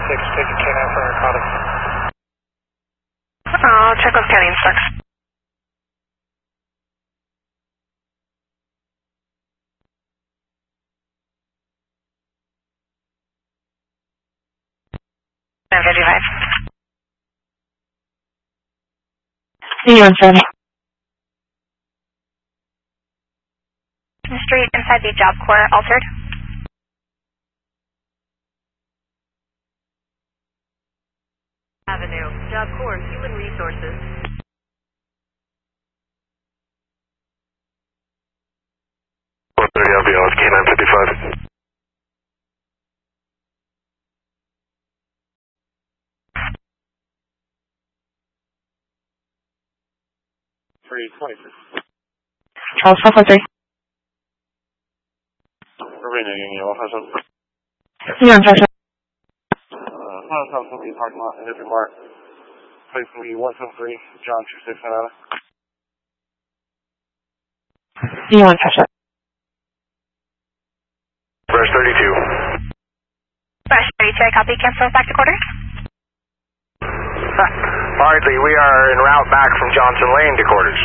take a K9 for narcotics. I'll check with County Instructs. C1 7. Street inside the Job Corps altered. Avenue, Job Corps, Human Resources. LBL, K955. Three 26. Charles 443. Arena Union, Washington. C1 7. South City parking lot, Energy Mart. Place will be 173, John 26 Nevada. C1 7. Fresh 32. Fresh 32, I copy. Cancel back to quarters. Hardly, we are en route back from Johnson Lane to quarters.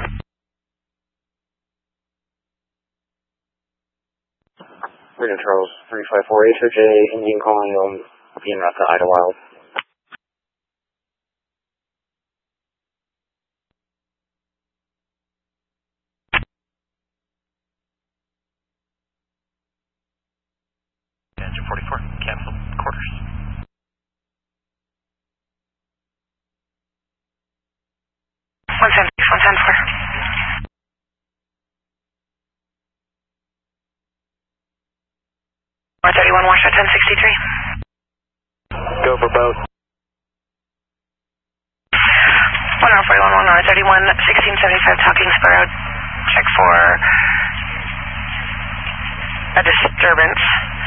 Freedom Charles 354 HOJ, Indian calling on being route to Idlewild. Engine 44, cancel quarters. One 174. R31 Washington 1063. Go for both. 1041 R31 1675 Talking Sparrow. Check for a disturbance.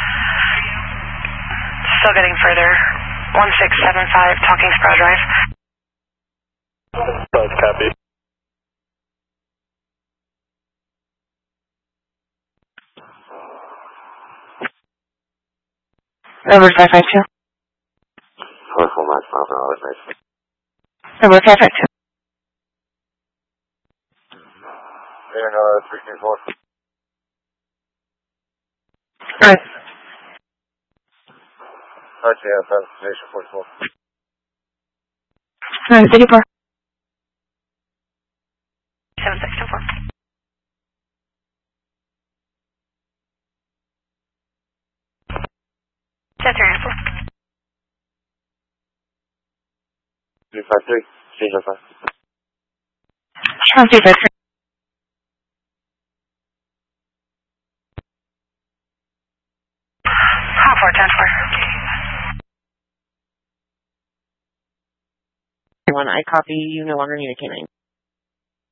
Still getting further. 1675 Talking Sparrow Drive. Both copy. Over 552. Full max miles per hour, nice. Over 552. And 324. Right. RTS, Station 44. 34. 7624. That's your answer. 353, change of 5. Charles 353. Hot 410 I copy. You no longer need a K9.